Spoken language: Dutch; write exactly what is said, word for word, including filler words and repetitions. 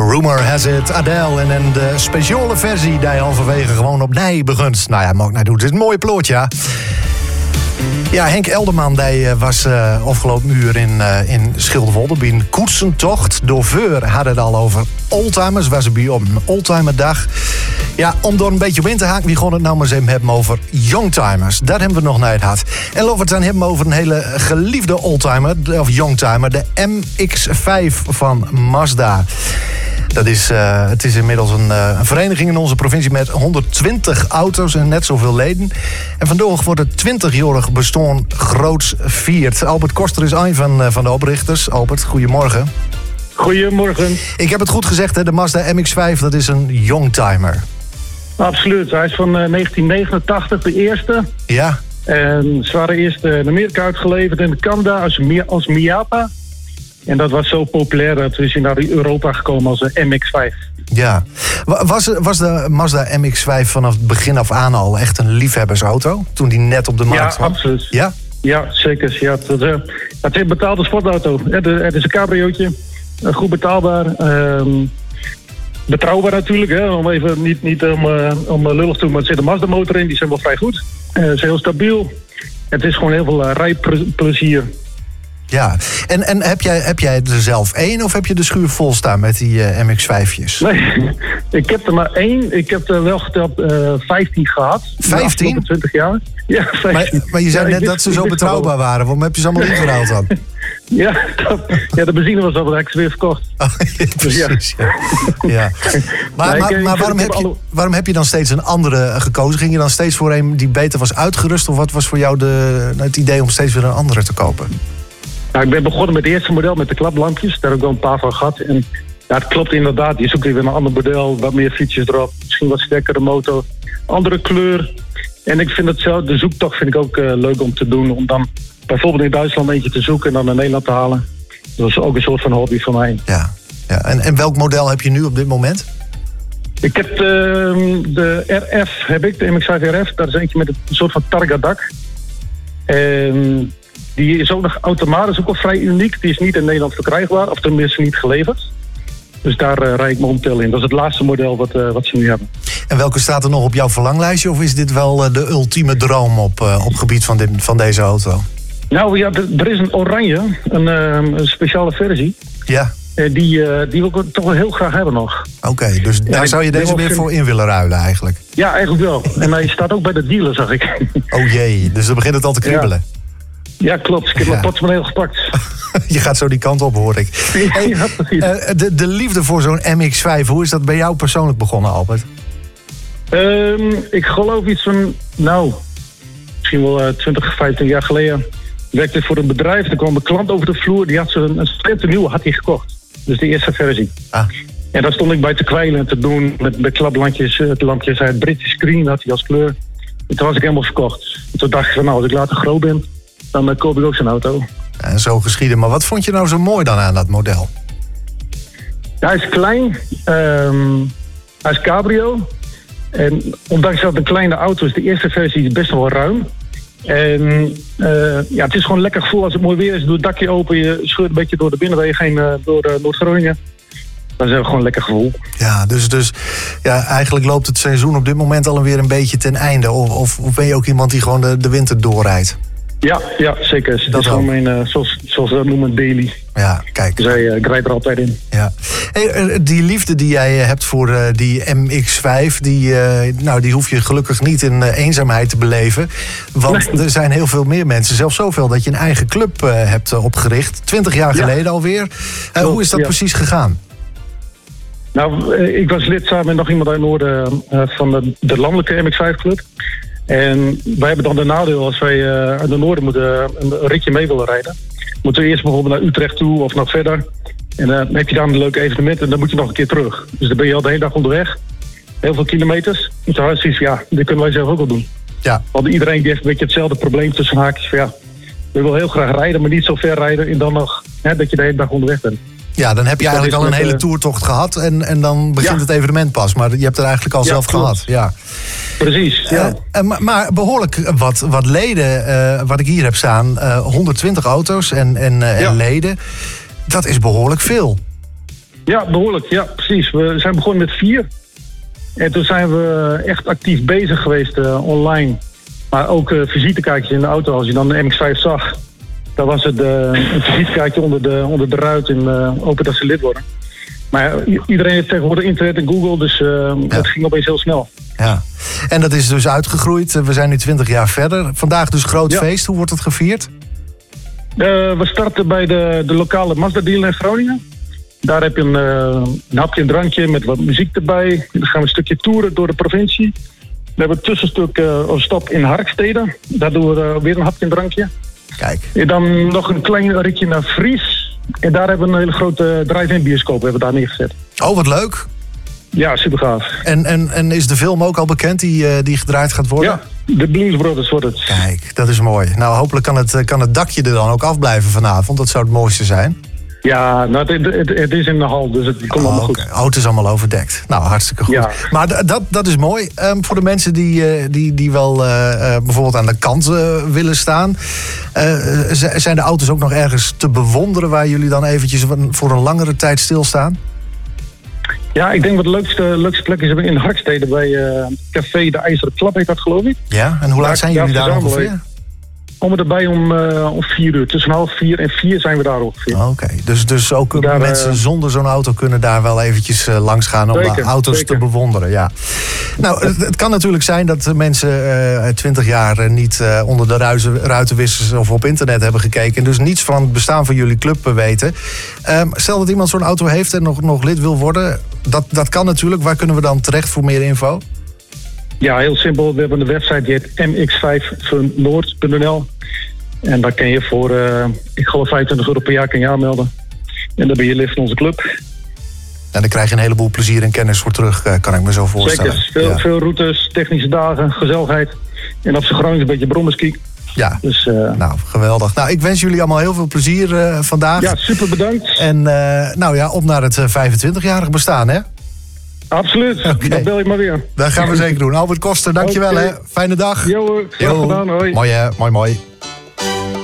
Rumor has it, Adele. En, en de speciale versie die halverwege gewoon op nij begint. Nou ja, mag nou doen. Het is een mooi plootje, ja. Ja, Henk Elderman die was uh, afgelopen uur in, uh, in Schilderwolde bij een koetsentocht. Doveur had het al over oldtimers. Was er bij op een oldtimerdag. Ja, om door een beetje op in te haken, wie gewoon het nou maar eens even hebben over youngtimers. Dat hebben we nog nooit gehad. En laten we het dan hebben over een hele geliefde oldtimer, of youngtimer, de M X vijf van Mazda. Dat is, uh, het is inmiddels een, uh, een vereniging in onze provincie met honderdtwintig auto's en net zoveel leden. En vandaag wordt het twintigjarig bestaan groots viert. Albert Koster is een van, uh, van de oprichters. Albert, goedemorgen. Goedemorgen. Ik heb het goed gezegd, hè? De Mazda M X vijf, dat is een youngtimer. Absoluut. Hij is van uh, negentien negenentachtig, de eerste. Ja. En ze waren eerst uh, in Amerika uitgeleverd en in Canada als, als Miata. En dat was zo populair dat we zijn naar Europa gekomen als een M X vijf. Ja. Was, was de Mazda M X vijf vanaf het begin af aan al echt een liefhebbersauto? Toen die net op de markt kwam? Ja, absoluut. Ja? Ja, zeker. Ja, het, uh, het is een betaalde sportauto. Het, het is een cabriootje. Goed betaalbaar. Uh, betrouwbaar natuurlijk. Hè, om even niet, niet om, uh, om lullig te doen, maar er zit een Mazda motor in. Die zijn wel vrij goed. Uh, het is heel stabiel. Het is gewoon heel veel uh, rijplezier. Ja, en, en heb, jij, heb jij er zelf één of heb je de schuur vol staan met die uh, M X vijfjes? Nee, ik heb er maar één. Ik heb er wel geteld uh, vijftien gehad. vijftien? twintig jaar. Ja, vijftien. Maar, maar je zei ja, net dat ze zo betrouwbaar waren. Waarom heb je ze allemaal ingeruild dan? Ja, dat, ja, de benzine was al, dat heb ik ze weer verkocht. Oh, ja, precies, ja. ja. Maar, nee, maar, ik, maar ik, waarom, ik heb heb je, alle... waarom heb je dan steeds een andere gekozen? Ging je dan steeds voor een die beter was uitgerust? Of wat was voor jou de, het idee om steeds weer een andere te kopen? Nou, ik ben begonnen met het eerste model met de klaplampjes. Daar heb ik wel een paar van gehad. En ja, het klopt inderdaad. Je zoekt weer een ander model, wat meer features erop. Misschien wat sterkere motor, andere kleur. En ik vind het zo, de zoektocht vind ik ook uh, leuk om te doen. Om dan bijvoorbeeld in Duitsland eentje te zoeken en dan naar Nederland te halen. Dat is ook een soort van hobby voor mij. Ja, ja. En, en welk model heb je nu op dit moment? Ik heb de, de R F, heb ik, de M X vijf R F. Dat is eentje met een soort van Targa-dak. En die is ook nog automatisch, is ook wel vrij uniek. Die is niet in Nederland verkrijgbaar, of tenminste niet geleverd. Dus daar uh, rijd ik momenteel in. Dat is het laatste model wat, uh, wat ze nu hebben. En welke staat er nog op jouw verlanglijstje? Of is dit wel uh, de ultieme droom op, uh, op gebied van, dit, van deze auto? Nou ja, er is een oranje, een, uh, een speciale versie. Ja. Uh, die, uh, die wil ik toch wel heel graag hebben nog. Oké, okay, dus ja, daar zou je deze weer vind... voor in willen ruilen eigenlijk? Ja, eigenlijk wel. En hij staat ook bij de dealer, zag ik. Oh jee, dus dan begint het al te kriebelen. Ja. Ja, klopt. Ik heb ja. mijn portemonnee gepakt. Je gaat zo die kant op, hoor ik. Hey, ja, precies. Uh, de, de liefde voor zo'n M X vijf, hoe is dat bij jou persoonlijk begonnen, Albert? Um, ik geloof iets van, nou, misschien wel uh, twintig, vijftien jaar geleden. Werkte ik voor een bedrijf. Er kwam een klant over de vloer. Die had zo'n een splinternieuwe had hij gekocht. Dus de eerste versie. Ah. En daar stond ik bij te kwijlen en te doen. Met, met klaplampjes. Het lampje zei British Green, had hij als kleur. En toen was ik helemaal verkocht. En toen dacht ik van, nou, als ik later groot ben, dan uh, koop ik ook zo'n auto. En zo geschieden. Maar wat vond je nou zo mooi dan aan dat model? Ja, hij is klein. Um, hij is cabrio. En ondanks dat het een kleine auto is, de eerste versie is best wel ruim. En uh, ja, het is gewoon lekker gevoel als het mooi weer is. Doe het dakje open, je scheurt een beetje door de binnenwegen heen, uh, door uh, Noord-Groningen. Dat is gewoon een lekker gevoel. Ja, dus, dus ja, eigenlijk loopt het seizoen op dit moment alweer een beetje ten einde. Of, of, of ben je ook iemand die gewoon de, de winter doorrijdt? Ja, ja, zeker. Dat, dat is gewoon mijn, uh, zoals, zoals we dat noemen, daily. Ja, kijk. Dus hij, uh, ik rijd er altijd in. Ja. Hey, die liefde die jij hebt voor uh, die M X vijf, die, uh, nou, die hoef je gelukkig niet in uh, eenzaamheid te beleven. Want nee. Er zijn heel veel meer mensen. Zelfs zoveel dat je een eigen club uh, hebt uh, opgericht. Twintig jaar geleden ja. alweer. Uh, hoe is dat ja. precies gegaan? Nou, ik was lid samen met nog iemand uit Noorden uh, van de, de landelijke M X vijf club. En wij hebben dan de nadeel als wij uh, uit de Noorden moeten een ritje mee willen rijden. Moeten we eerst bijvoorbeeld naar Utrecht toe of nog verder. En uh, dan heb je daar een leuk evenement en dan moet je nog een keer terug. Dus dan ben je al de hele dag onderweg. Heel veel kilometers. En toen had je ja, dit kunnen wij zelf ook wel doen. Ja. Want iedereen die heeft een beetje hetzelfde probleem tussen haakjes. Van, ja, we willen heel graag rijden, maar niet zo ver rijden. En dan nog hè, dat je de hele dag onderweg bent. Ja, dan heb je eigenlijk al een hele toertocht gehad en, en dan begint ja. het evenement pas. Maar je hebt er eigenlijk al ja, zelf klopt. gehad. Ja. Precies, ja. Uh, maar, maar behoorlijk wat, wat leden, uh, wat ik hier heb staan, uh, honderdtwintig auto's en, en, uh, ja. en leden. Dat is behoorlijk veel. Ja, behoorlijk. Ja, precies. We zijn begonnen met vier. En toen zijn we echt actief bezig geweest uh, online. Maar ook uh, visitekaartjes in de auto. Als je dan de M X vijf zag, dan was het uh, een visitekaartje onder de, onder de ruit en uh, open dat ze lid worden. Maar uh, iedereen heeft tegenwoordig internet en Google, dus uh, ja. Het ging opeens heel snel. Ja, en dat is dus uitgegroeid. We zijn nu twintig jaar verder. Vandaag dus groot ja. feest. Hoe wordt het gevierd? Uh, we starten bij de, de lokale Mazda-dealer in Groningen. Daar heb je een, uh, een hapje en drankje met wat muziek erbij. Dan gaan we een stukje toeren door de provincie. We hebben een tussenstuk uh, een stop in Harkstede. Daar doen we uh, weer een hapje en drankje. Kijk. En dan nog een klein ritje naar Fries. En daar hebben we een hele grote drive-in bioscoop hebben we daar neergezet. Oh, wat leuk. Ja, super gaaf. En, en, en is de film ook al bekend die, uh, die gedraaid gaat worden? Ja, de Blues Brothers wordt het. Kijk, dat is mooi. Nou, hopelijk kan het, kan het dakje er dan ook afblijven vanavond. Dat zou het mooiste zijn. Ja, nou, het, het, het is in de hal, dus het komt oh, allemaal okay. goed. Oh, het is allemaal overdekt. Nou, hartstikke goed. Ja. Maar d- dat, dat is mooi. Um, voor de mensen die, uh, die, die wel uh, uh, bijvoorbeeld aan de kant uh, willen staan. Uh, z- zijn de auto's ook nog ergens te bewonderen waar jullie dan eventjes voor een langere tijd stilstaan? Ja, ik denk wat de leukste, leukste plek is in Harkstede bij uh, Café de IJzeren Klap, heet dat geloof ik. Ja, en hoe laat zijn jullie daar ongeveer? Om erbij om, uh, om vier uur. Tussen half vier en vier zijn we daar ongeveer. Oké, okay. dus, dus ook daar, mensen uh, zonder zo'n auto kunnen daar wel eventjes uh, langs gaan om zeker, auto's zeker. te bewonderen. Ja. Nou, het, het kan natuurlijk zijn dat mensen twintig uh, jaar uh, niet uh, onder de ruizen, ruitenwissers of op internet hebben gekeken. En dus niets van het bestaan van jullie club weten. Um, stel dat iemand zo'n auto heeft en nog, nog lid wil worden. Dat, dat kan natuurlijk. Waar kunnen we dan terecht voor meer info? Ja, heel simpel. We hebben een website die heet m x vijf noord punt n l. En daar kan je voor, uh, ik geloof vijfentwintig euro per jaar kan je aanmelden. En dan ben je lid van onze club. En dan krijg je een heleboel plezier en kennis voor terug, kan ik me zo voorstellen. Zeker. Veel, ja. veel routes, technische dagen, gezelligheid. En op z'n Gronings een beetje brommerski. Ja, dus, uh, nou geweldig. Nou, ik wens jullie allemaal heel veel plezier uh, vandaag. Ja, super bedankt. En uh, nou ja, op naar het uh, vijfentwintigjarig bestaan, hè? Absoluut, okay. Dat bel ik maar weer. Dat gaan we zeker doen. Albert Koster, dankjewel okay. hè. Fijne dag. Jo, graag gedaan. Hoi. Mooi hè, mooi mooi.